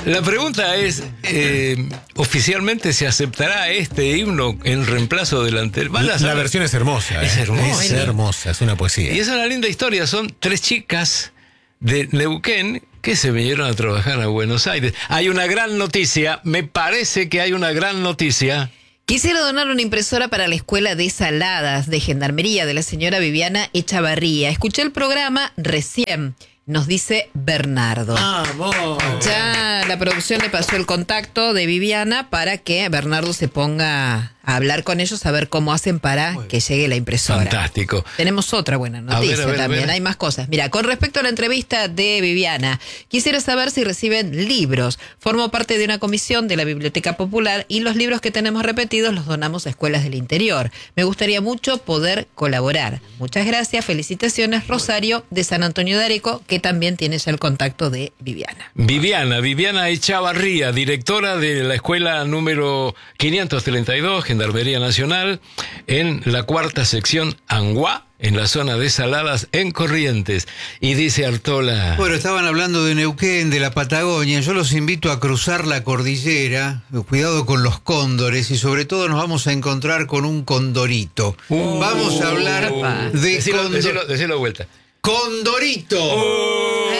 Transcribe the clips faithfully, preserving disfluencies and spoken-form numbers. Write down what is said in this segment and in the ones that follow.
La pregunta es, eh, ¿oficialmente se aceptará este himno en reemplazo del anterior? La, la versión es hermosa. Es eh. hermosa. Es hermosa, es una poesía. Y es una linda historia, son tres chicas de Neuquén que se vinieron a trabajar a Buenos Aires. Hay una gran noticia, me parece que hay una gran noticia. Quisiera donar una impresora para la Escuela de Saladas de Gendarmería de la señora Viviana Echavarría. Escuché el programa recién, nos dice Bernardo. ¡Vamos! Ya la producción le pasó el contacto de Viviana para que Bernardo se ponga a hablar con ellos, a ver cómo hacen para que llegue la impresora. Fantástico. Tenemos otra buena noticia A ver, a ver, también, a ver. hay más cosas. Mira, con respecto a la entrevista de Viviana, quisiera saber si reciben libros. Formo parte de una comisión de la Biblioteca Popular y los libros que tenemos repetidos los donamos a escuelas del interior. Me gustaría mucho poder colaborar. Muchas gracias, felicitaciones, Rosario de San Antonio de Areco, que también tiene ya el contacto de Viviana. Viviana, Viviana Echavarría, directora de la escuela número quinientos treinta y dos, Gendarmería Nacional, en la cuarta sección Anguá, en la zona de Saladas, en Corrientes. Y dice Artola... Bueno, estaban hablando de Neuquén, de la Patagonia. Yo los invito a cruzar la cordillera. Cuidado con los cóndores y sobre todo nos vamos a encontrar con un condorito. Uh, vamos a hablar uh, de decilo, condor... decilo, decilo vuelta. ¡Condorito! Uh,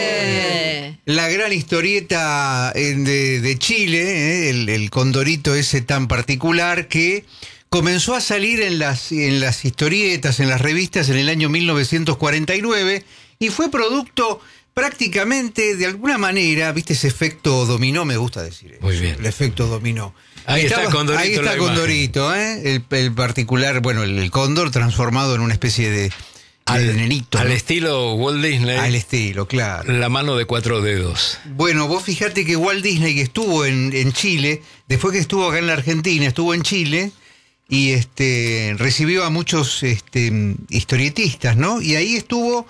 Eh. La gran historieta eh, de, de Chile, eh, el, el condorito ese tan particular que comenzó a salir en las, en las historietas, en las revistas en el año mil novecientos cuarenta y nueve y fue producto prácticamente, de alguna manera, viste ese efecto dominó, me gusta decir eso. Muy bien. El efecto dominó. Ahí está Condorito Ahí en la está imagen. Condorito, ¿eh? el, el particular, bueno, el, el cóndor transformado en una especie de, de al, nenito. al ¿no? estilo Walt Disney, Al estilo, claro. la mano de cuatro dedos. Bueno, vos fijate que Walt Disney, que estuvo en, en Chile, después que estuvo acá en la Argentina, estuvo en Chile y este recibió a muchos este, historietistas, ¿no? Y ahí estuvo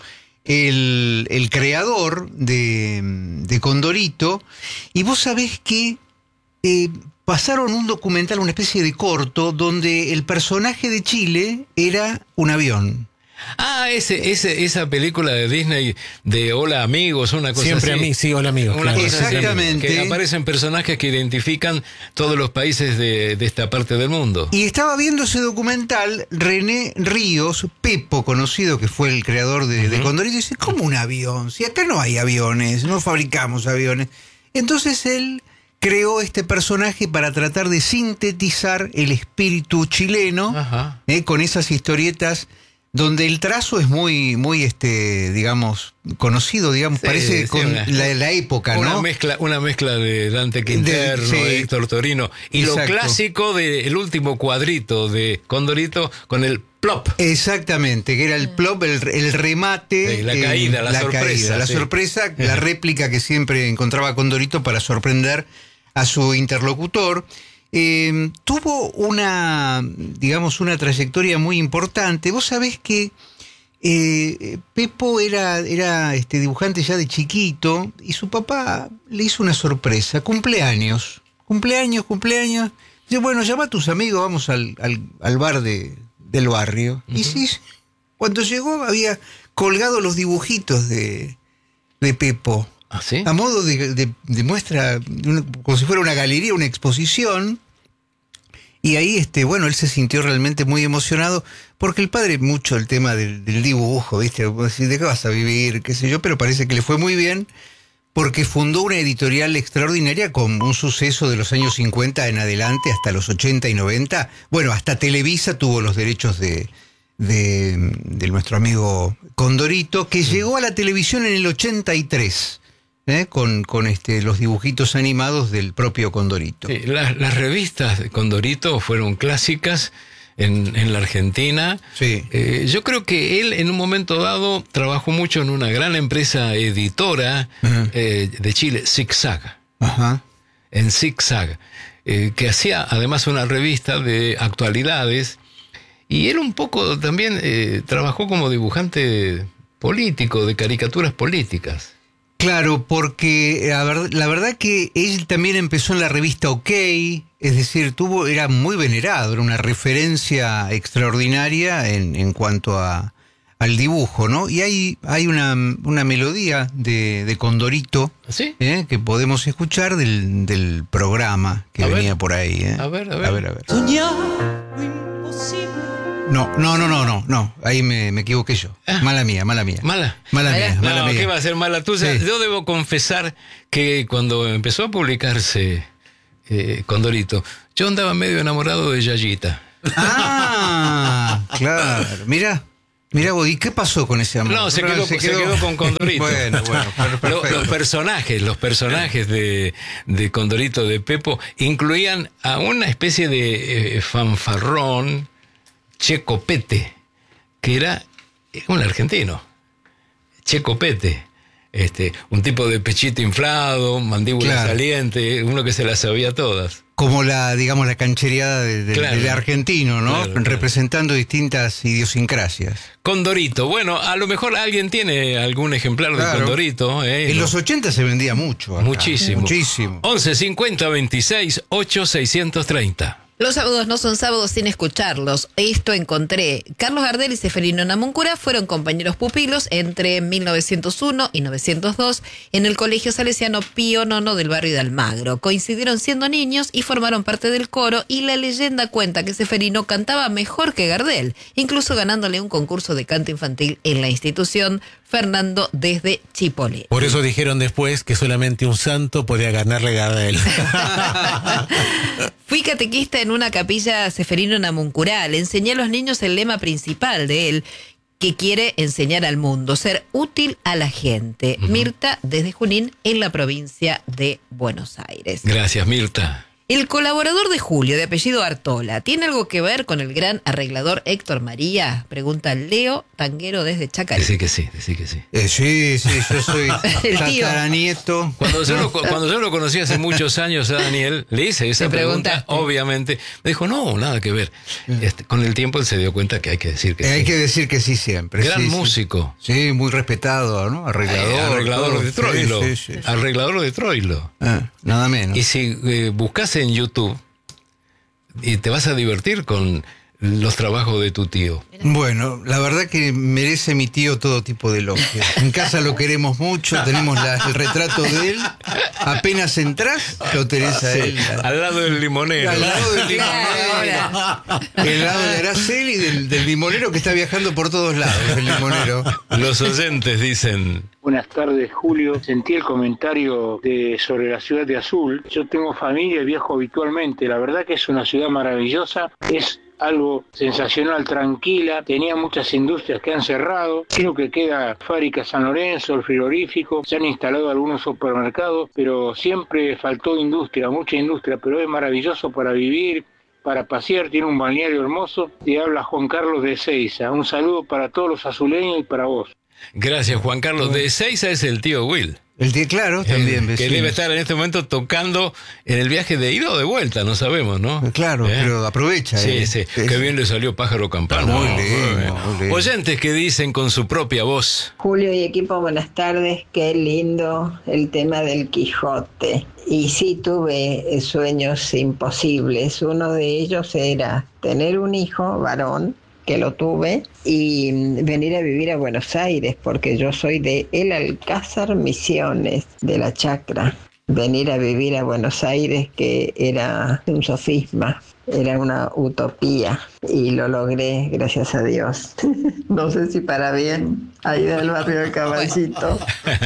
el, el creador de, de Condorito, y vos sabés que eh, pasaron un documental, una especie de corto, donde el personaje de Chile era un avión. Ah, ese, ese, esa película de Disney de Hola Amigos, una cosa Siempre así. a mí, sí, hola amigos. Una claro. cosa así, Exactamente. que aparecen personajes que identifican todos los países de, de esta parte del mundo. Y estaba viendo ese documental, René Ríos, Pepo, conocido que fue el creador de, uh-huh. de Condorito, dice, ¿cómo un avión? Si acá no hay aviones, no fabricamos aviones. Entonces él creó este personaje para tratar de sintetizar el espíritu chileno, eh, con esas historietas donde el trazo es muy, muy, este, digamos, conocido, digamos, sí, parece sí, con una, la, la época, una ¿no? Mezcla, una mezcla de Dante Quinterno, de, sí. de Héctor Torino, y exacto. Lo clásico del último cuadrito de Condorito con el plop. Exactamente, que era el plop, el, el remate. Sí, la caída, eh, la, la sorpresa. Caída, la sí. sorpresa, la réplica que siempre encontraba Condorito para sorprender a su interlocutor. Eh, tuvo una, digamos, una trayectoria muy importante. Vos sabés que eh, Pepo era, era este, dibujante ya de chiquito y su papá le hizo una sorpresa, cumpleaños, cumpleaños, cumpleaños. Dice, bueno, llama a tus amigos, vamos al, al, al bar de, del barrio. Uh-huh. Y sí, cuando llegó había colgado los dibujitos de, de Pepo. ¿Ah, sí? A modo de, de, de muestra, como si fuera una galería, una exposición. Y ahí, este, bueno, él se sintió realmente muy emocionado, porque el padre, mucho el tema del, del dibujo, ¿viste? ¿De qué vas a vivir? Qué sé yo, pero parece que le fue muy bien, porque fundó una editorial extraordinaria con un suceso de los años cincuenta en adelante, hasta los ochenta y noventa. Bueno, hasta Televisa tuvo los derechos de, de, de nuestro amigo Condorito, que llegó a la televisión en el ochenta y tres. ¿Eh? Con, con este, los dibujitos animados del propio Condorito. Sí, las, las revistas de Condorito fueron clásicas en, en la Argentina. Sí. Eh, yo creo que él en un momento dado trabajó mucho en una gran empresa editora uh-huh. eh, de Chile, Zigzag. Uh-huh. En Zigzag, eh, que hacía además una revista de actualidades. Y él un poco también eh, trabajó como dibujante político, de caricaturas políticas. Claro, porque a ver, la verdad que él también empezó en la revista OK, es decir, tuvo, era muy venerado, era una referencia extraordinaria en, en cuanto a, al dibujo, ¿no? Y hay, hay una, una melodía de, de Condorito, ¿Sí? ¿eh? que podemos escuchar del, del programa que A ver. venía por ahí. ¿eh? A ver, a ver. A ver, a ver. Soñar lo imposible. No, no, no, no, no, no. Ahí me, me equivoqué yo. Ah. Mala mía, mala mía. Mala. Mala mía, mala No, mía. ¿qué va a ser mala tuya? Sí. Yo debo confesar que cuando empezó a publicarse eh, Condorito, yo andaba medio enamorado de Yayita. Ah, claro. Mira, mira vos, ¿y qué pasó con ese amor? No, se quedó, se quedó con Condorito. Bueno, bueno, perfecto. Lo- los personajes, los personajes de, de Condorito de Pepo incluían a una especie de eh, fanfarrón Checopete, que era un argentino. Checopete. Este, un tipo de pechito inflado, mandíbula Claro. saliente, uno que se las sabía todas. Como la, digamos, la canchereada de- de- Claro. del argentino, ¿no? Claro, claro. Representando distintas idiosincrasias. Condorito, bueno, a lo mejor alguien tiene algún ejemplar de Claro. Condorito. ¿eh? En No. los ochenta se vendía mucho. acá. Muchísimo. Muchísimo. once cincuenta veintiséis ocho seiscientos treinta. Los sábados no son sábados sin escucharlos. Esto encontré. Carlos Gardel y Seferino Namuncurá fueron compañeros pupilos entre mil novecientos uno y novecientos dos en el Colegio Salesiano Pío Nono del barrio de Almagro. Coincidieron siendo niños y formaron parte del coro, y la leyenda cuenta que Seferino cantaba mejor que Gardel, incluso ganándole un concurso de canto infantil en la institución Fernando desde Chipolé. Por eso dijeron después que solamente un santo podía ganarle a Gardel. Fui catequista en una capilla Seferino Namuncurá. Le enseñé a los niños el lema principal de él, que quiere enseñar al mundo, ser útil a la gente. Uh-huh. Mirta, desde Junín, en la provincia de Buenos Aires. Gracias, Mirta. El colaborador de Julio, de apellido Artola, ¿tiene algo que ver con el gran arreglador Héctor María? Pregunta Leo Tanguero desde Chacarí. Decí que sí, decí que sí. Eh, sí, sí, yo soy tataranieto. Cuando yo, lo, cuando yo lo conocí hace muchos años a Daniel, le hice esa pregunta, obviamente. Me dijo, no, nada que ver. Este, con el tiempo él se dio cuenta que hay que decir que eh, sí. Hay que decir que sí siempre. Gran sí, músico. Sí. sí, muy respetado, ¿no? Arreglador. Eh, arreglador todo. de Troilo. Sí, sí, sí, sí. Arreglador de Troilo. Ah, nada menos. Y si eh, buscas en YouTube, y te vas a divertir con los trabajos de tu tío. Bueno, la verdad que merece mi tío todo tipo de elogios. En casa lo queremos mucho, tenemos la, el retrato de él. Apenas entras, lo tenés a él. Al lado del limonero. Al lado del Claro, limonero. El lado de Araceli y del, del limonero que está viajando por todos lados, el limonero. Los oyentes dicen... Buenas tardes, Julio. Sentí el comentario de, sobre la ciudad de Azul. Yo tengo familia y viajo habitualmente. La verdad que es una ciudad maravillosa. Es algo sensacional, tranquila. Tenía muchas industrias que han cerrado. Creo que queda Fábrica San Lorenzo, el frigorífico. Se han instalado algunos supermercados, pero siempre faltó industria, mucha industria. Pero es maravilloso para vivir, para pasear. Tiene un balneario hermoso. Te habla Juan Carlos de Ezeiza. Un saludo para todos los azuleños y para vos. Gracias, Juan Carlos. De Ezeiza es el tío Will. El tío, claro, también. Eh, que debe estar en este momento tocando en el viaje de ida o de vuelta, no sabemos, ¿no? Claro, ¿Eh? pero aprovecha. Sí, eh. sí. Es- Qué bien le salió Pájaro Campano. Muy lindo, Eh. muy lindo. Oyentes que dicen con su propia voz. Julio y equipo, buenas tardes. Qué lindo el tema del Quijote. Y sí tuve eh, sueños imposibles. Uno de ellos era tener un hijo varón, que lo tuve, y mm, venir a vivir a Buenos Aires, porque yo soy de El Alcázar Misiones, de la Chacra. Venir a vivir a Buenos Aires, que era un sofisma, era una utopía, y lo logré, gracias a Dios. No sé si para bien, ahí del barrio del Caballito.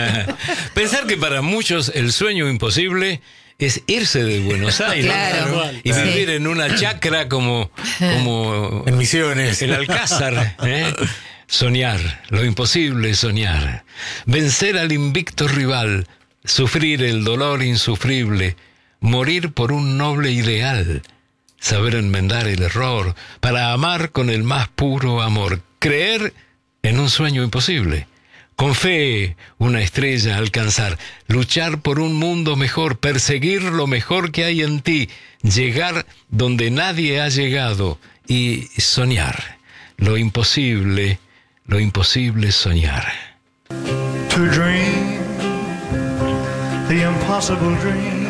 Pensar que para muchos el sueño imposible es irse de Buenos Aires. Claro. Y Sí. vivir en una chacra como, como En Misiones. el Alcázar. ¿eh? Soñar, lo imposible es soñar. Vencer al invicto rival, sufrir el dolor insufrible, morir por un noble ideal, saber enmendar el error, para amar con el más puro amor, creer en un sueño imposible. Con fe, una estrella alcanzar, luchar por un mundo mejor, perseguir lo mejor que hay en ti, llegar donde nadie ha llegado y soñar. Lo imposible, lo imposible es soñar. To dream the impossible dream.